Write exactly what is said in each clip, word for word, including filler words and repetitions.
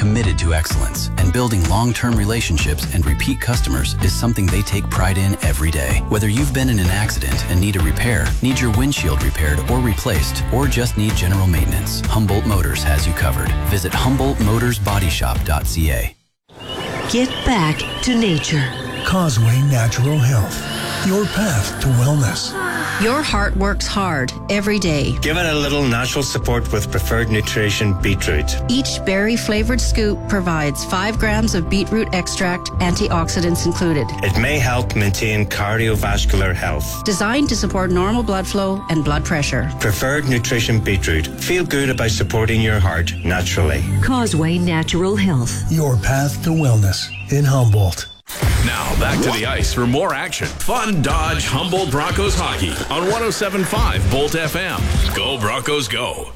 committed to excellence, and building long-term relationships and repeat customers is something they take pride in every day. Whether you've been in an accident and need a repair, need your windshield repaired or replaced, or just need general maintenance, Humboldt Motors has you covered. Visit humboldt motors body shop dot c a. Get back to nature. Causeway Natural Health, your path to wellness. Your heart works hard every day. Give it a little natural support with Preferred Nutrition Beetroot. Each berry-flavored scoop provides five grams of beetroot extract, antioxidants included. It may help maintain cardiovascular health. Designed to support normal blood flow and blood pressure. Preferred Nutrition Beetroot. Feel good about supporting your heart naturally. Causeway Natural Health. Your path to wellness in Humboldt. Now, back to the ice for more action. Fun Dodge Humboldt Broncos hockey on one oh seven point five Bolt F M. Go Broncos, go.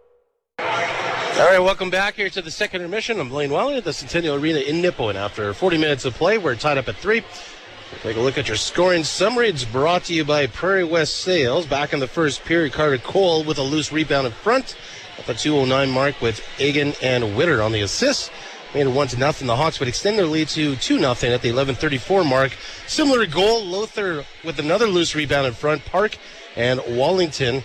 All right, welcome back here to the second intermission. I'm Blaine Welly at the Centennial Arena in Nipawin. After forty minutes of play, we're tied up at three. We'll take a look at your scoring summary. It's brought to you by Prairie West Sales. Back in the first period, Carter Cole with a loose rebound in front at the two oh nine mark with Egan and Witter on the assist. Made it one to nothing. The Hawks would extend their lead to two nothing at the eleven thirty-four mark. Similar goal, Lothar with another loose rebound in front. Park and Wallington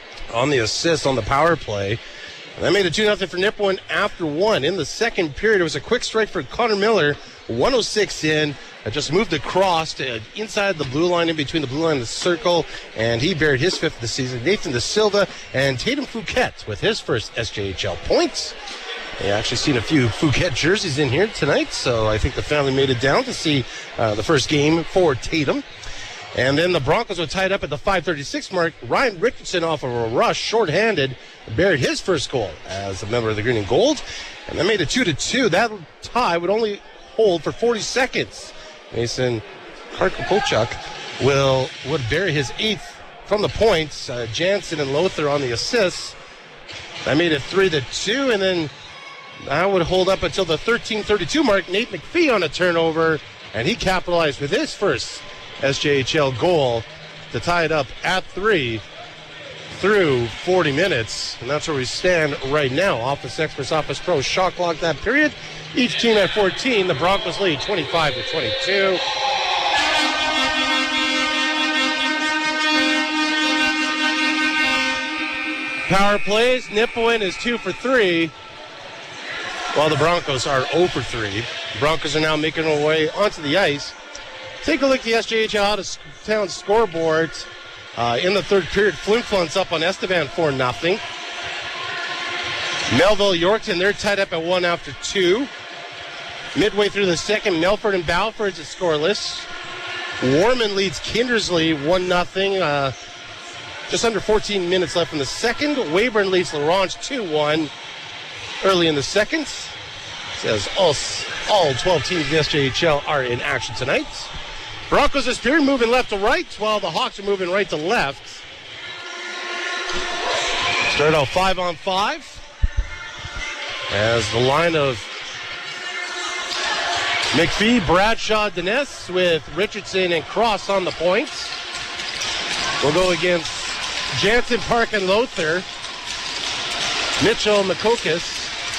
on the assist on the power play. And that made it two nothing for Nipawin after one. In the second period, it was a quick strike for Connor Miller. one oh six in. It just moved across to inside the blue line, in between the blue line and the circle, and he buried his fifth of the season. Nathan De Silva and Tatum Fouquet with his first S J H L points. I actually seen a few Fouquet jerseys in here tonight, so I think the family made it down to see uh, the first game for Tatum. And then the Broncos were tied up at the five thirty-six mark. Ryan Richardson off of a rush, shorthanded, buried his first goal as a member of the Green and Gold. And that made it two to two. That tie would only hold for forty seconds. Mason Karkopolchuk will would bury his eighth from the points. Uh, Jansen and Lothar on the assists. That made it three to two, and then that would hold up until the thirteen thirty-two mark. Nate McPhee on a turnover, and he capitalized with his first S J H L goal to tie it up at three through forty minutes. And that's where we stand right now. Office Experts Office Pro shot clock that period. Each team at fourteen. The Broncos lead twenty-five to twenty-two. Power plays. Nipawin is two for three. While the Broncos are oh for three. The Broncos are now making their way onto the ice. Take a look at the S J H L out of town scoreboard. Uh, in the third period, Flin Flon's up on Estevan four nothing. Melville Yorkton, they're tied up at one after two. Midway through the second, Melford and Balford's are scoreless. Warman leads Kindersley one nothing. Uh, just under fourteen minutes left in the second. Weyburn leads LaRange two one. Early in the second. Says all, all twelve teams in the S J H L are in action tonight. Broncos this period moving left to right, while the Hawks are moving right to left. Start out five on five. As the line of McPhee, Bradshaw, Dines with Richardson and Cross on the points. We'll go against Jansen, Park, and Lothar. Mitchell, Makokis.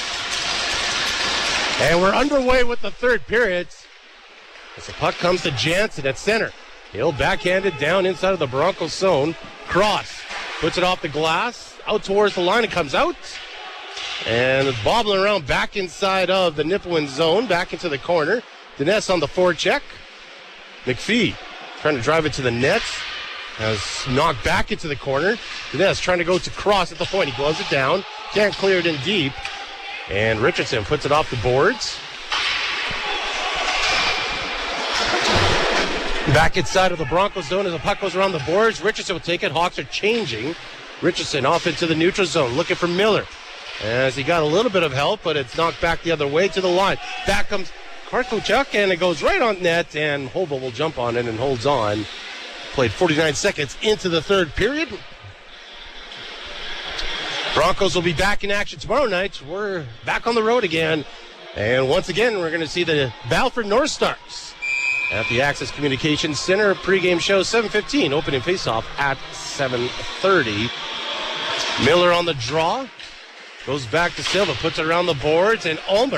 And we're underway with the third period. As the puck comes to Jansen at center. He'll backhand it down inside of the Broncos zone. Cross puts it off the glass, out towards the line. It comes out. And it's bobbling around back inside of the Nipawin zone, back into the corner. Dines on the forecheck. McPhee trying to drive it to the net. Has knocked back into the corner. Dines trying to go to Cross at the point. He gloves it down. Can't clear it in deep. And Richardson puts it off the boards. Back inside of the Broncos zone as the puck goes around the boards. Richardson will take it. Hawks are changing. Richardson off into the neutral zone, looking for Miller. As he got a little bit of help, but it's knocked back the other way to the line. Back comes Karkuchuk, and it goes right on net, and Hobel will jump on it and holds on. Played forty-nine seconds into the third period. Broncos will be back in action tomorrow night. We're back on the road again. And once again, we're going to see the Balfour North Stars at the Access Communications Center. Pre-game show seven fifteen. Opening faceoff at seven thirty. Miller on the draw. Goes back to Silva. Puts it around the boards. And Ulmer